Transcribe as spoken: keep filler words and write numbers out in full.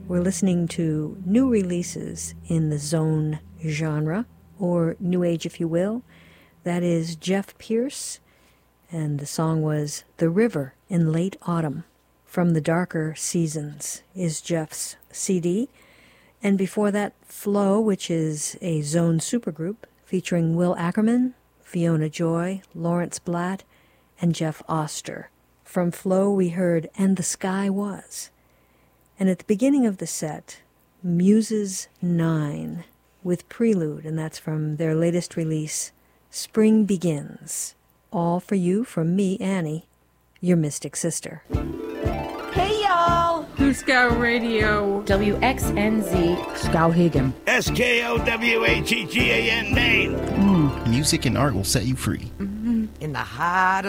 We're listening to new releases in the zone genre, or New Age if you will. That is Jeff Pierce, and the song was The River in Late Autumn. From the Darker Seasons is Jeff's C D. And before that, Flow, which is a zone supergroup featuring Will Ackerman, Fiona Joy, Lawrence Blatt, and Jeff Oster. From Flow, we heard And the Sky Was. And at the beginning of the set, Muses nine with Prelude, and that's from their latest release, Spring Begins. All for you from me, Annie, your Mystic Sister. Hey, y'all! Scout Radio. W X N Z. Skowhegan. S K O W H E G A N, Maine. Mm. Music and art will set you free. Mm-hmm. In the heart